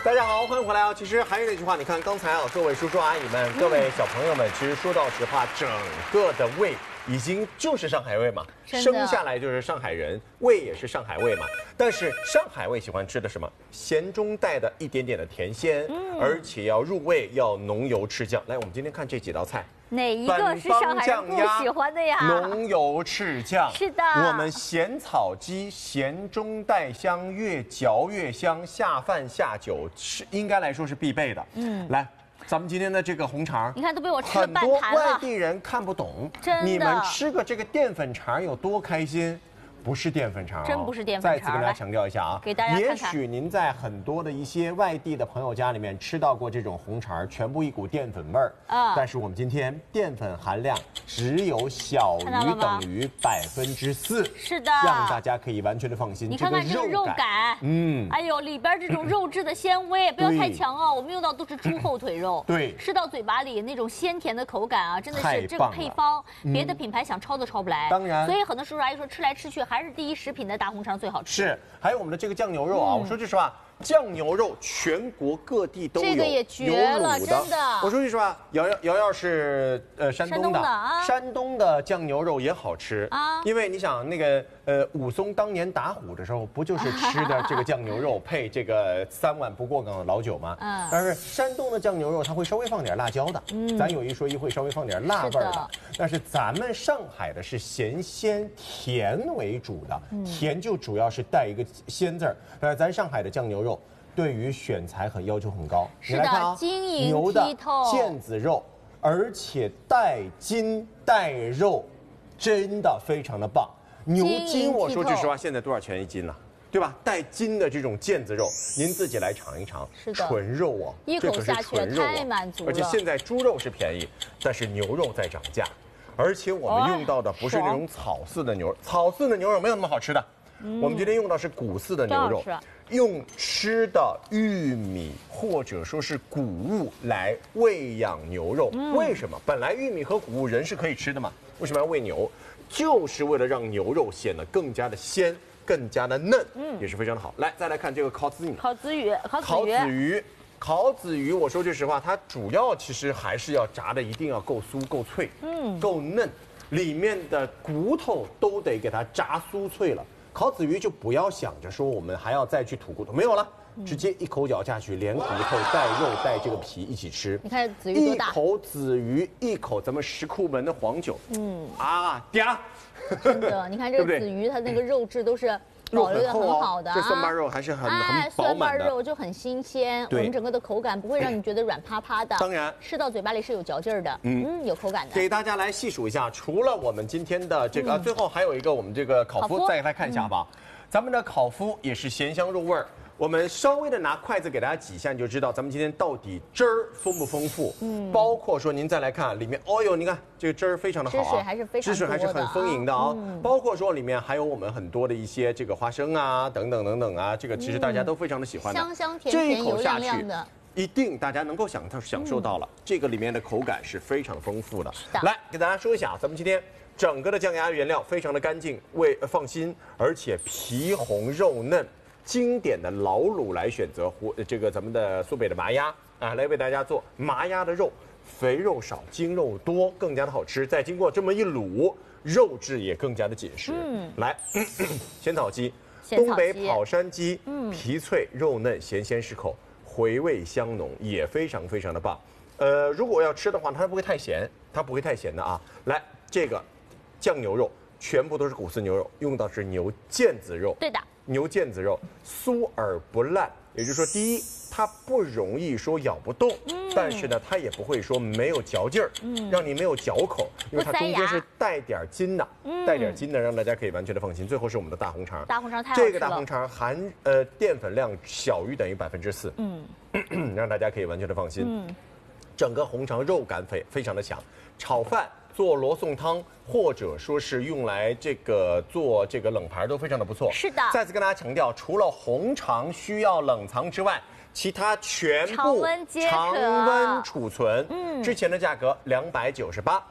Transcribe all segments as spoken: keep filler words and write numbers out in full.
大家好，欢迎回来啊！其实还是那句话，你看刚才啊，各位叔叔阿姨们、各位小朋友们，其实说到实话，整个的胃已经就是上海胃嘛，生下来就是上海人，胃也是上海胃嘛。但是上海胃喜欢吃的什么？咸中带的一点点的甜鲜，嗯、而且要入味，要浓油赤酱。来，我们今天看这几道菜。 哪一个是上海人不喜欢的呀？ 浓油赤酱。 是的， 我们咸草鸡咸中带香，越嚼越香，下饭下酒是应该来说是必备的。嗯，来，咱们今天的这个红肠， 你看都被我吃了半盘了。 很多外地人看不懂， 真的。 你们吃个这个淀粉肠有多开心？ 不是淀粉肠、哦， 真不是淀粉肠。 再次跟大家强调一下啊， 给大家看看。 也许您在很多的一些外地的朋友家里面吃到过这种红肠，全部一股淀粉味儿。啊。但是我们今天淀粉含量只有小于等于百分之四。是的。让大家可以完全的放心。 你看看这个肉感，嗯，哎呦，里边这种肉质的纤维不要太强哦。我们用到都是猪后腿肉。对。吃到嘴巴里那种鲜甜的口感啊，真的是这个配方，别的品牌想抄都抄不来。当然。所以很多叔叔阿姨说吃来吃去。 还是第一食品的大红肠最好吃。是，还有我们的这个酱牛肉啊，嗯、我说句实话，酱牛肉全国各地都有，这个也绝了，真的。我说句实话，瑶瑶瑶瑶是呃山东的，山东的啊，山东的酱牛肉也好吃啊，因为你想那个呃武松当年打虎的时候，不就是吃的这个酱牛肉配这个三碗不过岗的老酒吗？嗯，但是山东的酱牛肉它会稍微放点辣椒的，嗯，咱有一说一会稍微放点辣味儿的，但是咱们上海的是咸鲜甜为主。 煮的甜就主要是带一个鲜字儿，但是咱上海的酱牛肉对于选材很要求很高。是的，啊、晶莹牛的腱子肉，而且带筋带肉，真的非常的棒。牛筋，我说句实话，现在多少钱一斤呢？对吧？带筋的这种腱子肉，您自己来尝一尝，是的，纯肉哦， 一口下去太满足了。 而且现在猪肉是便宜，但是牛肉在涨价。 而且我们用到的不是那种草饲的牛肉，草饲的牛肉没有那么好吃的。嗯、我们今天用到是谷饲的牛肉，用吃的玉米或者说是谷物来喂养牛肉。嗯、为什么？本来玉米和谷物人是可以吃的嘛，为什么要喂牛？就是为了让牛肉显得更加的鲜，更加的嫩，嗯，也是非常的好。来，再来看这个烤子鱼， 烤子鱼， 烤子鱼。 烤子鱼，我说句实话，它主要其实还是要炸的一定要够酥、够脆，嗯，够嫩，里面的骨头都得给它炸酥脆了。烤子鱼就不要想着说我们还要再去吐骨头，没有了，嗯、直接一口咬下去，连骨头带肉带这个皮一起吃。 你看子鱼多大？ 一口子鱼，一口咱们石库门的黄酒，嗯啊嗲， 真的，你看这个子鱼，它那个肉质都是。 保留的很好的、啊， 这蒜瓣肉还是很、哎、很饱满的， 蒜瓣肉就很新鲜，我们整个的口感不会让你觉得软趴趴的。 当然， 吃到嘴巴里是有嚼劲儿的，嗯嗯，有口感的。 给大家来细数一下，除了我们今天的这个，嗯、最后还有一个我们这个烤麸，再给大家看一下吧。嗯、咱们的烤麸也是咸香入味儿。 我们稍微的拿筷子给大家挤一下，你就知道咱们今天到底汁儿丰不丰富。嗯，包括说您再来看里面，哦呦，你看这个汁儿非常的好啊， 汁水还是非常汁水还是很丰盈的啊。嗯、包括说里面还有我们很多的一些这个花生啊，等等等等啊，这个其实大家都非常的喜欢的。 香香甜甜油亮亮的， 一定大家能够享享受到了、嗯、这个里面的口感是非常丰富的。来给大家说一下，咱们今天。 整个的酱鸭原料非常的干净，味放心，而且皮红肉嫩，经典的老卤来选择，湖这个咱们的苏北的麻鸭啊，来为大家做麻鸭的肉，肥肉少，筋肉多，更加的好吃。再经过这么一卤，肉质也更加的紧实。嗯，来，咸草鸡，东北跑山鸡，嗯，皮脆肉嫩，咸鲜适口，回味香浓，也非常非常的棒。呃，如果要吃的话，它不会太咸，它不会太咸的啊。来，这个。 酱牛肉全部都是谷饲牛肉，用到是牛腱子肉。 对的， 牛腱子肉酥而不烂，也就是说，第一，它不容易说咬不动，嗯、但是呢，它也不会说没有嚼劲儿，嗯、让你没有嚼口，因为它中间是带点筋的，嗯、带点筋的，让大家可以完全的放心。最后是我们的大红肠， 大红肠太好吃了。 这个大红肠含呃淀粉量小于等于百分之四，嗯，让大家可以完全的放心。嗯，整个红肠肉感非非常的强，炒饭。 做罗宋汤，或者说是用来这个做这个冷盘都非常的不错。是的，再次跟大家强调，除了红肠需要冷藏之外，其他全部常温储存。嗯，之前的价格两百九十八，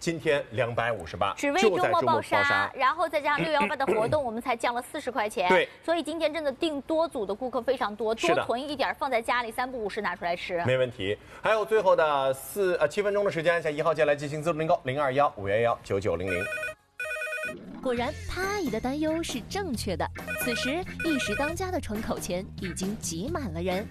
今天两百五十八， 只为周末爆杀，然后再加上六幺八的活动，我们才降了四十块钱。 对， 所以今天真的订多组的顾客非常多，多囤一点放在家里，三不五时拿出来吃。 没问题。还有最后的四呃七分钟的时间，向一号键来进行自动订购，零二幺五幺幺九九零零。 果然，潘阿姨的担忧是正确的。此时，一时当家的窗口前已经挤满了人。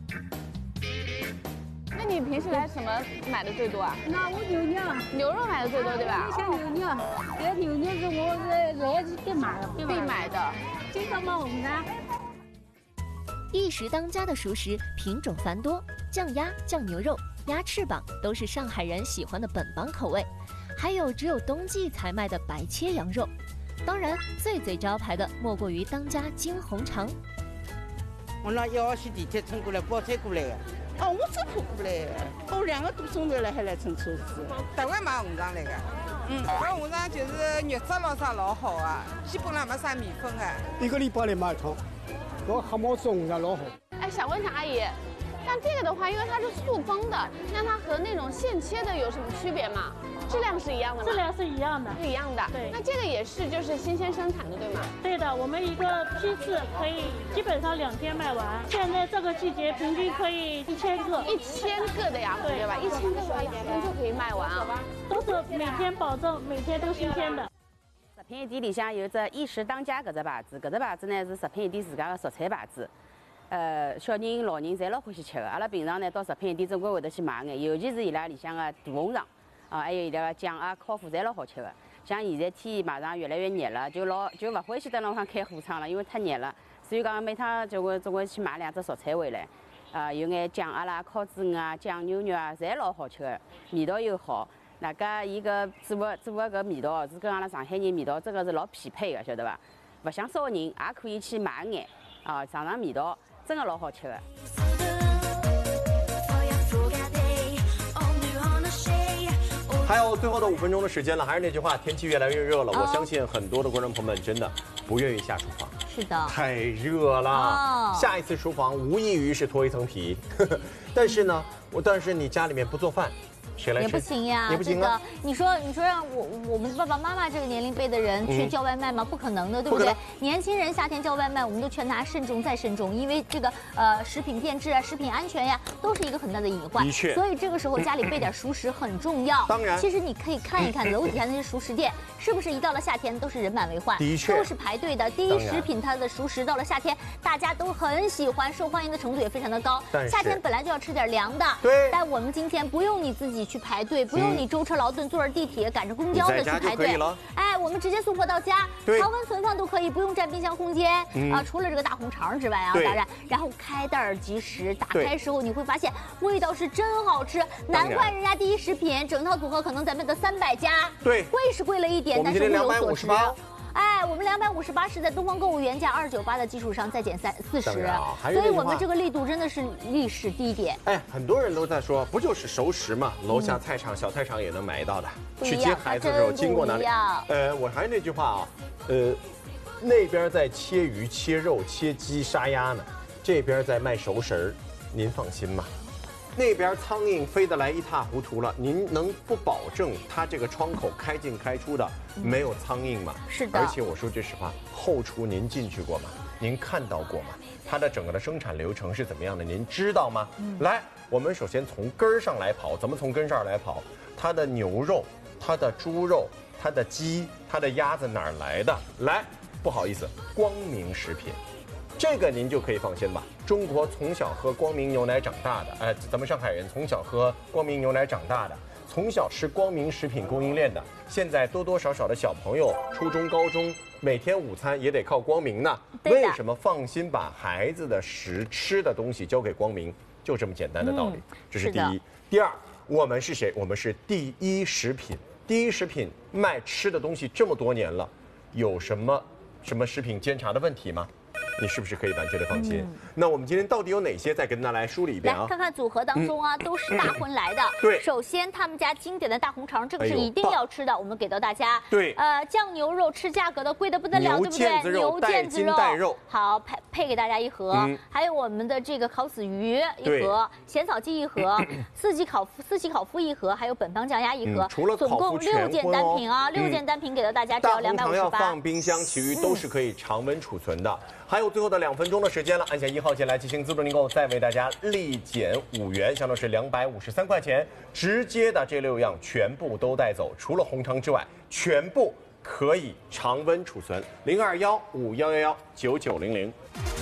那你平时来什么买的最多啊？ 那我牛肉， 牛肉买的最多，对吧？ 像牛肉，这牛肉是我来来是必买的， 必买的。 经常买红的。 一时当家的熟食品种繁多，酱鸭、酱牛肉、鸭翅膀都是上海人喜欢的本帮口味，还有只有冬季才卖的白切羊肉。当然，最最招牌的莫过于当家金红肠。 我那一号线地铁乘过来，包车过来的。哦，我走路过来，我两个多钟头了还来乘车子。 台湾买红肠来的，嗯，搿红肠就是肉质咯啥老好啊，基本上没啥米粉的。 一个礼拜来买一趟，搿黑毛子红肠老好。 哎，想问一下阿姨，像这个的话，因为它是塑封的，那它和那种现切的有什么区别吗？质量是一样的吗？ 质量是一样的， 是一样的。 对， 那这个也是就是新鲜生产的，对吗？ 对的，我们一个批次可以基本上两天卖完。现在这个季节平均可以一千个， 一千个的呀，对吧？一千个的话，一天就可以卖完啊。 都是每天保证每天都新鲜的。 食品店里向有只一时当家搿只牌子，搿只牌子呢是食品店自家的熟菜牌子。呃，小人、老人侪老欢喜吃的。阿拉平常呢到食品店总归会得去买眼，尤其是伊拉里向的大红肠。啊，还有伊拉个酱啊、烤麸侪老好吃的。像现在天马上越来越热了，就老就勿欢喜在弄上开火窗了，因为太热了。所以讲每趟就会总归去买两只熟菜回来。啊，有眼酱鸭啦、烤子鱼啊、酱牛肉啊，侪老好吃的，味道又好。那个伊个做个做个搿味道是跟阿拉上海人味道真个是老匹配的，晓得伐？勿想烧人也可以去买眼啊，尝尝味道，真个老好吃的。 还有最后的五分钟的时间了，还是那句话，天气越来越热了，我相信很多的观众朋友们真的不愿意下厨房。 是的， 太热了。哦、下一次厨房无异于是脱一层皮，但是呢，我但是你家里面不做饭。谁来吃也不行呀， 也不行啊！ 你说，你说让我我们爸爸妈妈这个年龄辈的人去叫外卖吗？不可能的，对不对？年轻人夏天叫外卖，我们都劝他慎重再慎重，因为这个呃食品变质啊、食品安全呀，都是一个很大的隐患。 的确， 所以这个时候家里备点熟食很重要。 当然， 其实你可以看一看楼底下那些熟食店，是不是一到了夏天都是人满为患？ 的确， 都是排队的。第一食品它的熟食到了夏天，大家都很喜欢，受欢迎的程度也非常的高。夏天本来就要吃点凉的， 对。 但我们今天不用你自己去排队，不用。你舟车劳顿，坐着地铁，赶着公交的去排队，哎，我们直接送货到家，常温存放都可以，不用占冰箱空间、嗯、啊。除了这个大红肠之外啊，当然，然后开袋儿即食，打开时候你会发现味道是真好吃，难怪人家第一食品整套组合可能咱们的三百家， 对， 贵是贵了一点，但是物有所值。哎，我们两百五十八是在东方购物原价二九八的基础上再减三四十，所以我们这个力度真的是历史低点。 哎，很多人都在说，不就是熟食嘛，楼下菜场、嗯、小菜场也能买到的。去接孩子的时候经过哪里？呃，我还是那句话啊，呃，那边在切鱼、切肉、切鸡、杀鸭呢，这边在卖熟食儿，您放心吗？那边苍蝇飞得来一塌糊涂了，您能不保证它这个窗口开进开出的没有苍蝇吗？ 是的。 而且我说句实话，后厨您进去过吗？您看到过吗？它的整个的生产流程是怎么样的？您知道吗？嗯、来，我们首先从根儿上来跑，怎么从根上来跑？它的牛肉、它的猪肉、它的鸡、它的鸭子哪儿来的？来，不好意思，光明食品。这个您就可以放心吧。中国从小喝光明牛奶长大的，哎，咱们上海人从小喝光明牛奶长大的，从小吃光明食品供应链的，现在多多少少的小朋友，初中、高中每天午餐也得靠光明呢。为什么放心把孩子的食吃的东西交给光明？就这么简单的道理。嗯、这是第一。第二，我们是谁？我们是第一食品。第一食品卖吃的东西这么多年了，有什么什么食品监察的问题吗？ 你是不是可以完全的放心？嗯、那我们今天到底有哪些？再跟大家来梳理一遍啊！ 来看看组合当中啊，嗯、都是大荤来的。 对， 首先他们家经典的大红肠，这个是一定要吃的，我们给到大家。 对， 呃，酱牛肉吃价格的贵的不得了，对不对？牛腱子肉， 带肉， 好配配给大家一盒，嗯、还有我们的这个烤死鱼一盒，咸草鸡一盒，四季烤四季烤麸一盒，还有本帮酱鸭一盒。 嗯、除了总共六件单品啊，六件单品给到大家，只要两百五十八。 大红肠要放冰箱，其余都是可以常温储存的。还有最后的两分钟的时间了，按下一号键来进行自助订购，再为大家立减五元，相当是两百五十三块钱，直接的这六样全部都带走，除了红肠之外，全部可以常温储存。零二幺五幺幺幺九九零零。